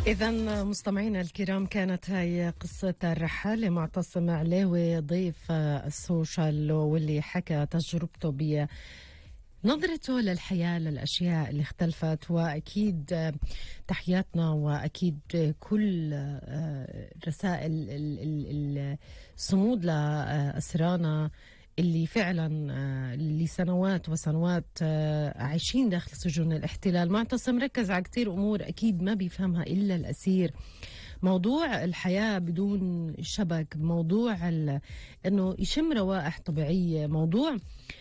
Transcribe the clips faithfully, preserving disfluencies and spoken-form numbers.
إذا مستمعينا الكرام، كانت هاي قصة الرحالة معتصم علاوي ضيف السوشيال، واللي حكى تجربته ب نظرته للحياة، للأشياء اللي اختلفت. وأكيد تحياتنا وأكيد كل رسائل الصمود لأسرانا اللي فعلا لسنوات وسنوات عايشين داخل سجون الاحتلال. معتصم ركز على كتير أمور أكيد ما بيفهمها إلا الأسير. موضوع الحياة بدون شبك، موضوع أنه يشم روائح طبيعية، موضوع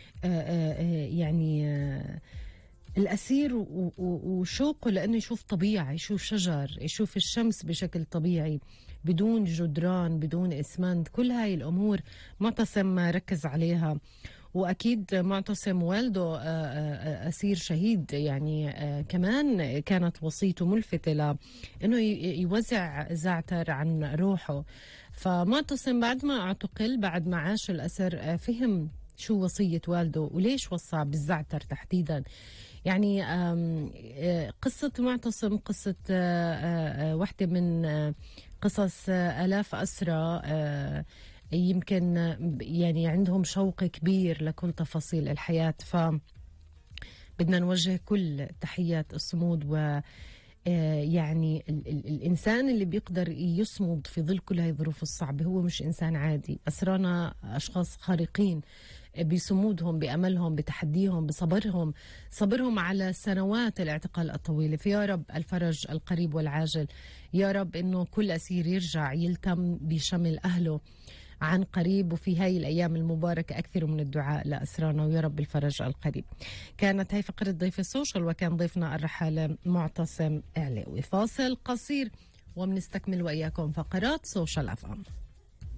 يعني الأسير وشوقه لأنه يشوف طبيعة، يشوف شجر، يشوف الشمس بشكل طبيعي بدون جدران، بدون إسمنت. كل هاي الأمور معتصم ركز عليها. وأكيد معتصم والده أسير شهيد، يعني كمان كانت وصيته ملفتة لأنه يوزع زعتر عن روحه. فمعتصم بعد ما اعتقل، بعد ما عاش الأسر، فهم شو وصية والده وليش وصى بالزعتر تحديدا. يعني قصة معتصم قصة واحدة من قصص آلاف أسرى يمكن يعني عندهم شوق كبير لكل تفاصيل الحياة. ف بدنا نوجه كل تحيات الصمود، و يعني ال ال الإنسان اللي بيقدر يصمد في ظل كل هاي الظروف الصعبة هو مش إنسان عادي. أسرانا أشخاص خارقين بصمودهم، بأملهم، بتحديهم، بصبرهم، صبرهم على سنوات الاعتقال الطويلة. فيا رب الفرج القريب والعاجل، يا رب إنه كل أسير يرجع يلتم بشمل أهله عن قريب. وفي هاي الأيام المباركة أكثر من الدعاء لأسرانا، ويا رب الفرج القريب. كانت هاي فقرة ضيف السوشيال، وكان ضيفنا الرحالة معتصم علاوي. فاصل قصير ومنستكمل وإياكم فقرات سوشيال أف أم.